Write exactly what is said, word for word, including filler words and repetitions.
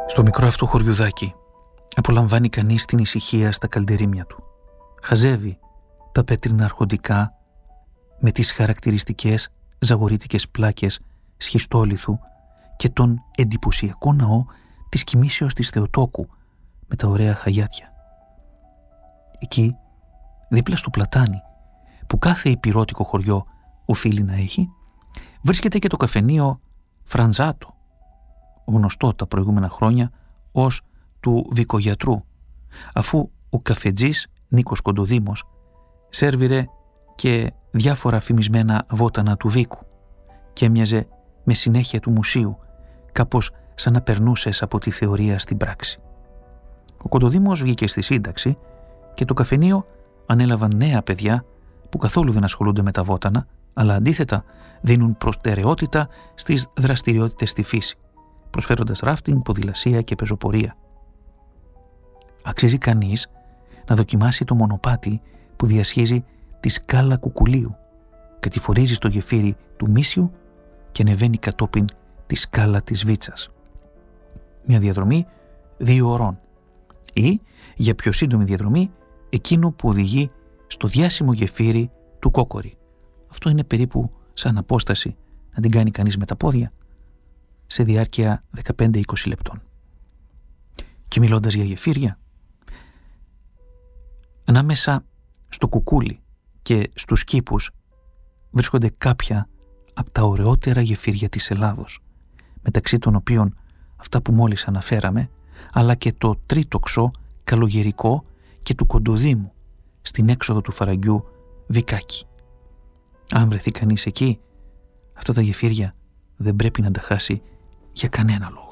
Στο μικρό αυτό χωριουδάκι απολαμβάνει κανείς την ησυχία στα καλντερίμια του. Χαζεύει τα πέτρινα αρχοντικά με τις χαρακτηριστικές ζαγορίτικες πλάκες σχιστόλιθου και τον εντυπωσιακό ναό της Κοιμήσεως της Θεοτόκου με τα ωραία χαγιάτια. Εκεί, δίπλα στο πλατάνι που κάθε υπηρώτικο χωριό οφείλει να έχει, βρίσκεται και το καφενείο Φραντζάτο, γνωστό τα προηγούμενα χρόνια ως του Βικογιατρού, αφού ο καφετζής Νίκος Κοντοδήμος σέρβιρε και διάφορα φημισμένα βότανα του Βίκου και έμοιαζε με συνέχεια του μουσείου, κάπως σαν να περνούσες από τη θεωρία στην πράξη. Ο Κοντοδήμος βγήκε στη σύνταξη και το καφενείο ανέλαβαν νέα παιδιά που καθόλου δεν ασχολούνται με τα βότανα, αλλά αντίθετα δίνουν προτεραιότητα στις δραστηριότητες στη φύση, προσφέροντας ράφτινγκ, ποδηλασία και πεζοπορία. Αξίζει κανείς να δοκιμάσει το μονοπάτι που διασχίζει τη σκάλα Κουκουλίου και τη φορίζει στο γεφύρι του Μίσιου και ανεβαίνει κατόπιν τη σκάλα της Βίτσας. Μια διαδρομή δύο ωρών ή, για πιο σύντομη διαδρομή, εκείνο που οδηγεί στο διάσημο γεφύρι του Κόκορη. Αυτό είναι περίπου σαν απόσταση να την κάνει κανείς με τα πόδια σε διάρκεια δεκαπέντε με είκοσι λεπτών. Και μιλώντας για γεφύρια, ανάμεσα στο Κουκούλι και στους κήπους βρίσκονται κάποια από τα ωραιότερα γεφύρια της Ελλάδος, μεταξύ των οποίων αυτά που μόλις αναφέραμε, αλλά και το τρίτοξο Καλογερικό και του Κοντοδήμου στην έξοδο του Φαραγγιού Βικάκι. Αν βρεθεί κανείς εκεί, αυτά τα γεφύρια δεν πρέπει να τα χάσει για κανένα λόγο.